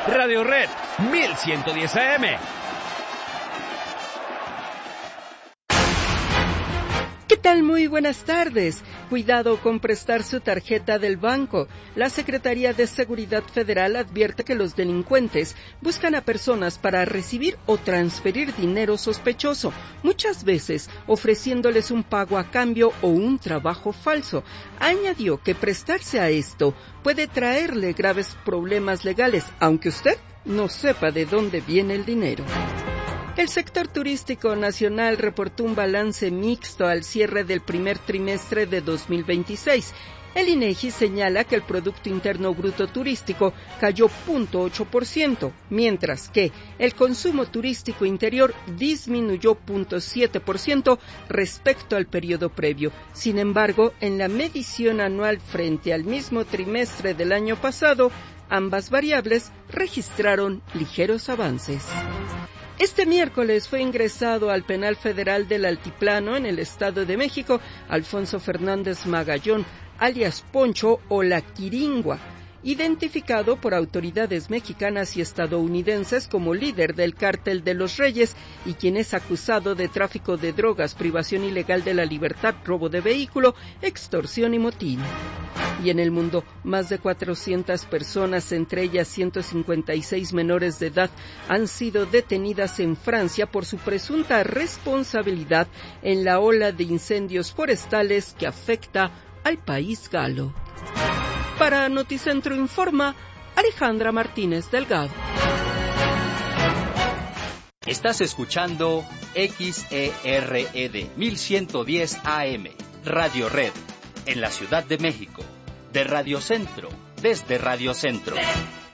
Radio Red 1110 AM. ¿Qué tal? Muy buenas tardes. Cuidado con prestar su tarjeta del banco. La Secretaría de Seguridad Federal advierte que los delincuentes buscan a personas para recibir o transferir dinero sospechoso, muchas veces ofreciéndoles un pago a cambio o un trabajo falso. Añadió que prestarse a esto puede traerle graves problemas legales, aunque usted no sepa de dónde viene el dinero. El sector turístico nacional reportó un balance mixto al cierre del primer trimestre de 2026. El INEGI señala que el Producto Interno Bruto turístico cayó 0.8%, mientras que el consumo turístico interior disminuyó 0.7% respecto al periodo previo. Sin embargo, en la medición anual frente al mismo trimestre del año pasado, ambas variables registraron ligeros avances. Este miércoles fue ingresado al Penal Federal del Altiplano, en el Estado de México, Alfonso Fernández Magallón, alias Poncho o La Quiringua, identificado por autoridades mexicanas y estadounidenses como líder del Cártel de los Reyes y quien es acusado de tráfico de drogas, privación ilegal de la libertad, robo de vehículo, extorsión y motín. Y en el mundo, más de 400 personas, entre ellas 156 menores de edad, han sido detenidas en Francia por su presunta responsabilidad en la ola de incendios forestales que afecta al país galo. Para Noticentro Informa, Alejandra Martínez Delgado. Estás escuchando XERED 1110 AM, Radio Red, en la Ciudad de México. De Radio Centro, desde Radio Centro.